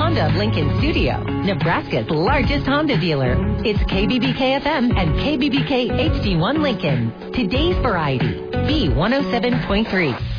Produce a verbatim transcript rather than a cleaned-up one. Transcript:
Honda of Lincoln Studio, Nebraska's largest Honda dealer. It's K B B K F M and K B B K H D one Lincoln. Today's variety, B one oh seven point three.